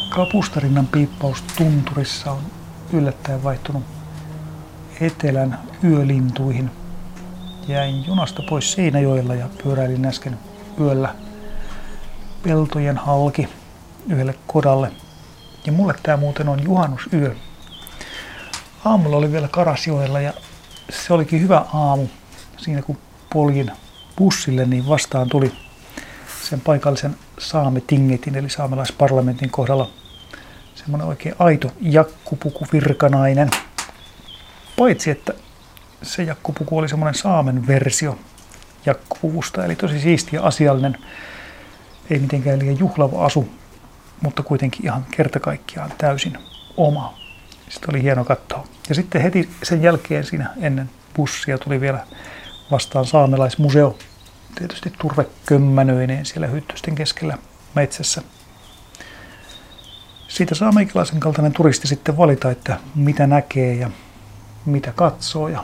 Kapustarinnan piippaus tunturissa on yllättäen vaihtunut etelän yölintuihin. Jäin junasta pois Seinäjoella ja pyöräilin äsken yöllä peltojen halki yhdelle kodalle. Ja mulle tää muuten on juhannusyö. Aamulla oli vielä Karasjoella ja se olikin hyvä aamu. Siinä kun poljin bussille, niin vastaan tuli sen paikallisen saametingetin eli saamelaisparlamentin kohdalla semmoinen oikein aito jakkupukuvirkanainen. Paitsi että se jakkupuku oli semmoinen saamen versio jakkupuvusta, eli tosi siisti ja asiallinen. Ei mitenkään liian juhlava asu, mutta kuitenkin ihan kerta kaikkiaan täysin oma. Sitä oli hieno katsoa. Ja sitten heti sen jälkeen siinä ennen bussia tuli vielä vastaan saamelaismuseo. Tietysti turvekömmänöineen siellä hyttysten keskellä metsässä. Siitä saa meikäläisen kaltainen turisti sitten valita, että mitä näkee ja mitä katsoo ja